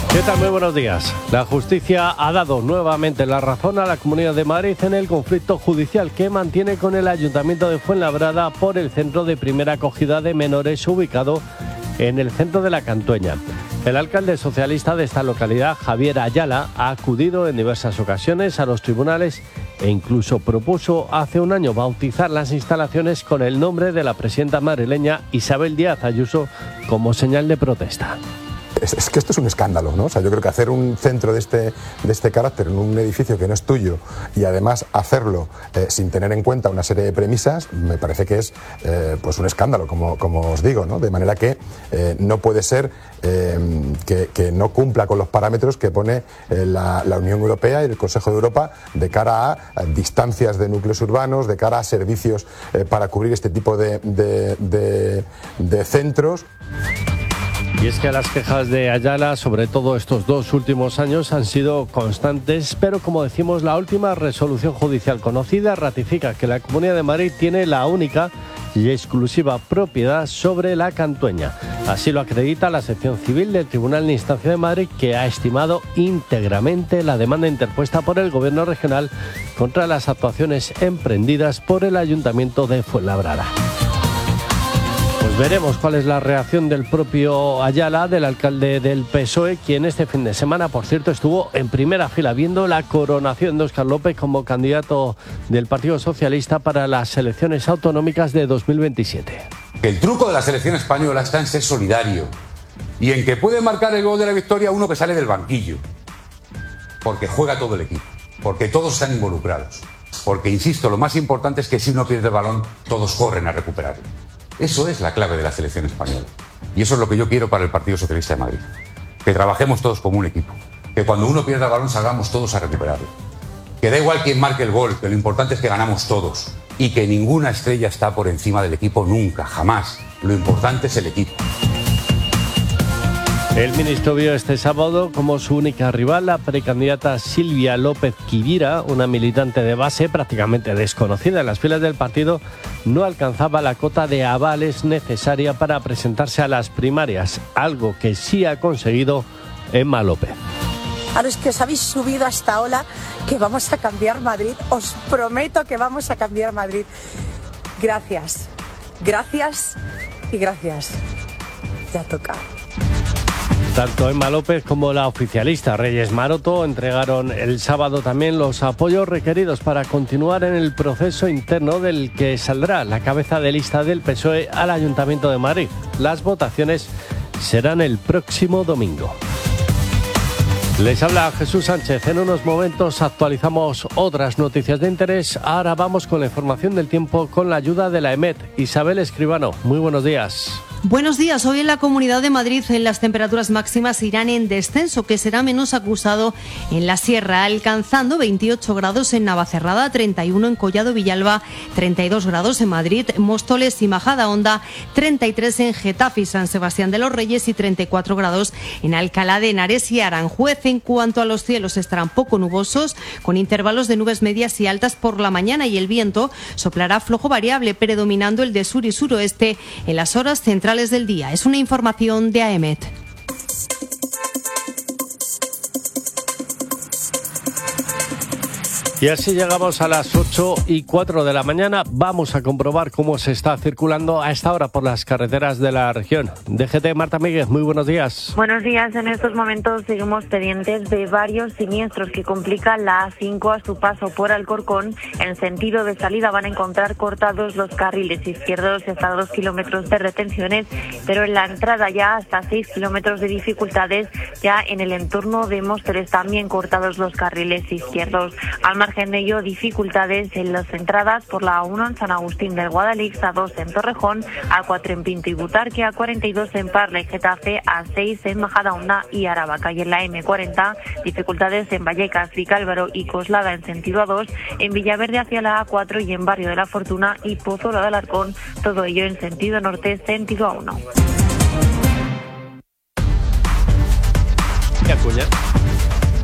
¿Qué tal? Muy buenos días. La justicia ha dado nuevamente la razón a la Comunidad de Madrid en el conflicto judicial que mantiene con el Ayuntamiento de Fuenlabrada por el centro de primera acogida de menores ubicado en el centro de la Cantueña. El alcalde socialista de esta localidad, Javier Ayala, ha acudido en diversas ocasiones a los tribunales e incluso propuso hace un año bautizar las instalaciones con el nombre de la presidenta madrileña Isabel Díaz Ayuso como señal de protesta. Es que esto es un escándalo, ¿no? O sea, yo creo que hacer un centro de este carácter en un edificio que no es tuyo y además hacerlo sin tener en cuenta una serie de premisas, me parece que es pues un escándalo, como os digo, ¿no? De manera que no puede ser que no cumpla con los parámetros que pone la Unión Europea y el Consejo de Europa de cara a distancias de núcleos urbanos, de cara a servicios para cubrir este tipo de centros. Y es que las quejas de Ayala, sobre todo estos 2 últimos años, han sido constantes, pero como decimos, la última resolución judicial conocida ratifica que la Comunidad de Madrid tiene la única y exclusiva propiedad sobre la Cantueña. Así lo acredita la sección civil del Tribunal de Instancia de Madrid, que ha estimado íntegramente la demanda interpuesta por el Gobierno regional contra las actuaciones emprendidas por el Ayuntamiento de Fuenlabrada. Pues veremos cuál es la reacción del propio Ayala, del alcalde del PSOE, quien este fin de semana, por cierto, estuvo en primera fila viendo la coronación de Óscar López como candidato del Partido Socialista para las elecciones autonómicas de 2027. El truco de la selección española está en ser solidario y en que puede marcar el gol de la victoria uno que sale del banquillo, porque juega todo el equipo, porque todos están involucrados, porque, insisto, lo más importante es que si uno pierde el balón, todos corren a recuperarlo. Eso es la clave de la selección española. Y eso es lo que yo quiero para el Partido Socialista de Madrid. Que trabajemos todos como un equipo. Que cuando uno pierda el balón salgamos todos a recuperarlo. Que da igual quién marque el gol, que lo importante es que ganamos todos. Y que ninguna estrella está por encima del equipo nunca, jamás. Lo importante es el equipo. El ministro vio este sábado como su única rival la precandidata Silvia López Quivira, una militante de base prácticamente desconocida en las filas del partido. No alcanzaba la cota de avales necesaria para presentarse a las primarias, algo que sí ha conseguido Emma López. Ahora es que os habéis subido a esta ola que vamos a cambiar Madrid. Os prometo que vamos a cambiar Madrid. Gracias, gracias y gracias. Ya toca. Tanto Emma López como la oficialista Reyes Maroto entregaron el sábado también los apoyos requeridos para continuar en el proceso interno del que saldrá la cabeza de lista del PSOE al Ayuntamiento de Madrid. Las votaciones serán el próximo domingo. Les habla Jesús Sánchez. En unos momentos actualizamos otras noticias de interés. Ahora vamos con la información del tiempo con la ayuda de la EMET. Isabel Escribano, muy buenos días. Buenos días. Hoy en la Comunidad de Madrid las temperaturas máximas irán en descenso, que será menos acusado en la sierra, alcanzando 28 grados en Navacerrada, 31 en Collado Villalba, 32 grados en Madrid, Móstoles y Majadahonda, 33 en Getafe y San Sebastián de los Reyes y 34 grados en Alcalá de Henares y Aranjuez. En cuanto a los cielos, estarán poco nubosos, con intervalos de nubes medias y altas por la mañana, y el viento soplará flojo variable, predominando el de sur y suroeste en las horas centrales del día. Es una información de AEMET. Y así llegamos a las 8:04 de la mañana. Vamos a comprobar cómo se está circulando a esta hora por las carreteras de la región. DGT, Marta Míguez, muy buenos días. Buenos días. En estos momentos seguimos pendientes de varios siniestros que complican la A5 a su paso por Alcorcón. En sentido de salida van a encontrar cortados los carriles izquierdos y hasta 2 kilómetros de retenciones, pero en la entrada ya hasta 6 kilómetros de dificultades. Ya en el entorno de Móstoles también cortados los carriles izquierdos. Al margen de ello, dificultades en las entradas por la A1 en San Agustín del Guadalix, A2 en Torrejón, A4 en Pinto y Butarque, A42 en Parla y Getafe, A6 en Majadahonda y Aravaca. Y en la M40, dificultades en Vallecas, Vicálvaro y Coslada en sentido A2, en Villaverde hacia la A4 y en Barrio de la Fortuna y Pozuelo de Alarcón, todo ello en sentido norte, sentido A1. ¿Qué acuña?